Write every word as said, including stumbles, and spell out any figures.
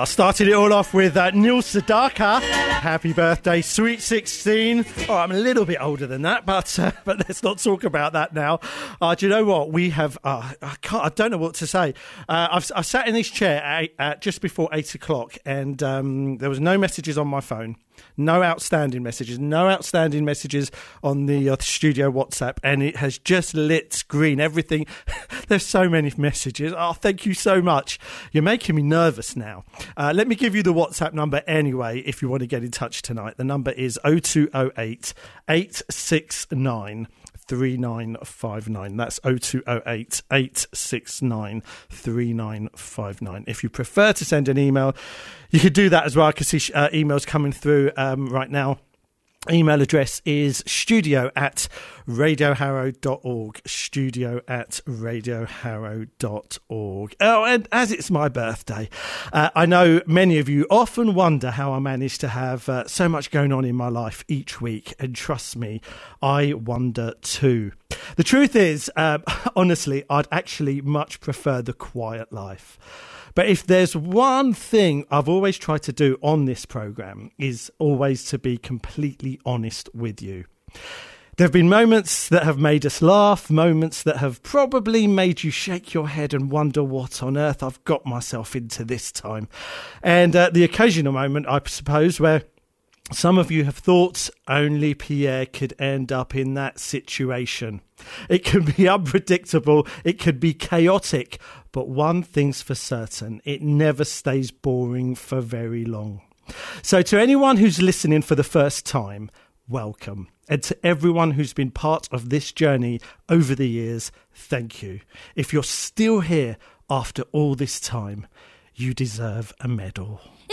I started it all off with uh, Neil Sedaka. Happy birthday, sweet sixteen. Oh, I'm a little bit older than that, but uh, but let's not talk about that now. Uh, do you know what? We have, uh, I can't, I don't know what to say. Uh, I've, I sat in this chair at, at just before eight o'clock and um, there was no messages on my phone. No outstanding messages, no outstanding messages on the uh, studio WhatsApp, and it has just lit green. Everything, there's so many messages. Oh, thank you so much. You're making me nervous now. Uh, let me give you the WhatsApp number anyway if you want to get in touch tonight. The number is oh two oh eight, eight six nine, three nine five nine. That's oh two oh eight, eight six nine, three nine five nine. If you prefer to send an email, you could do that as well. I can see uh, emails coming through um, right now. Email address is studio at radio harrow dot org. Studio at radio harrow dot org. Oh, and as it's my birthday, uh, I know many of you often wonder how I manage to have uh, so much going on in my life each week. And trust me, I wonder too. The truth is, uh, honestly, I'd actually much prefer the quiet life. But if there's one thing I've always tried to do on this programme is always to be completely honest with you. There have been moments that have made us laugh, moments that have probably made you shake your head and wonder what on earth I've got myself into this time. And uh, the occasional moment, I suppose, where some of you have thought only Pierre could end up in that situation. It can be unpredictable, it could be chaotic, but one thing's for certain, it never stays boring for very long. So to anyone who's listening for the first time, welcome. And to everyone who's been part of this journey over the years, thank you. If you're still here after all this time, you deserve a medal.